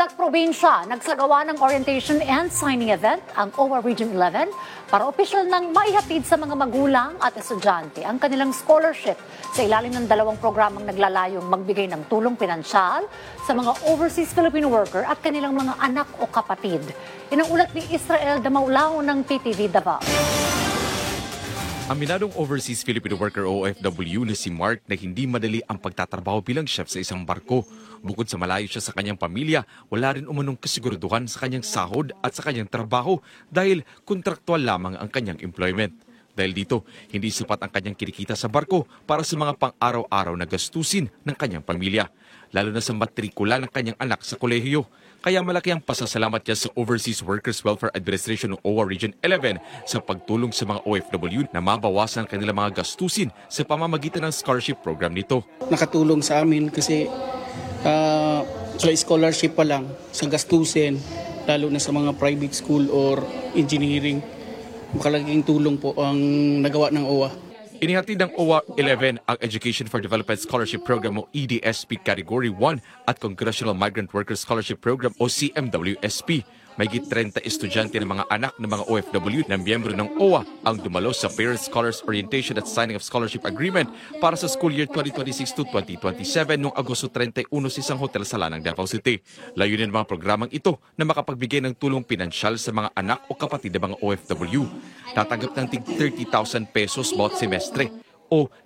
Tarlac Probinsya, nagsagawa ng orientation and signing event ang OWA Region 11 para opisyal nang maihatid sa mga magulang at estudyante ang kanilang scholarship sa ilalim ng dalawang programang naglalayong magbigay ng tulong pinansyal sa mga overseas Filipino worker at kanilang mga anak o kapatid. Yan ang ulat ni Israel Damaulao ng PTV Davao. Aminadong overseas Filipino worker o OFW na si Mark na hindi madali ang pagtatrabaho bilang chef sa isang barko. Bukod sa malayo siya sa kanyang pamilya, wala rin umanong kasiguraduhan sa kanyang sahod at sa kanyang trabaho dahil kontraktual lamang ang kanyang employment. Dahil dito, hindi sapat ang kanyang kinikita sa barko para sa mga pang-araw-araw na gastusin ng kanyang pamilya, lalo na sa matrikula ng kanyang anak sa kolehiyo. Kaya malaki ang pasasalamat niya sa Overseas Workers Welfare Administration ng OWA Region 11 sa pagtulong sa mga OFW na mabawasan kanilang mga gastusin sa pamamagitan ng scholarship program nito. Nakatulong sa amin kasi sa scholarship pa lang, sa gastusin, lalo na sa mga private school or engineering, makalaking tulong po ang nagawa ng OWA. Inihatid ng OWA 11 ang Education for Development Scholarship Program o EDSP Category 1 at Congressional Migrant Workers Scholarship Program o CMWSP. Mahigit 30 estudyante ng mga anak ng mga OFW na miyembro ng OWA ang dumalo sa Parent Scholars Orientation at Signing of Scholarship Agreement para sa school year 2026 to 2027 noong Agosto 31 sa isang hotel sa Lanang, Davao City. Layunin ng mga programang ito na makapagbigay ng tulong pinansyal sa mga anak o kapatid ng mga OFW. Tatanggap ng tig 30,000 pesos bawat semestre o